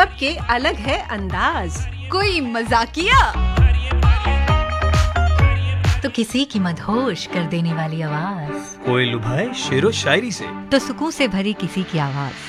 सबके अलग है अंदाज, कोई मजाकिया तो किसी की मदहोश कर देने वाली आवाज, कोई लुभाए शेरो शायरी से तो सुकून से भरी किसी की आवाज।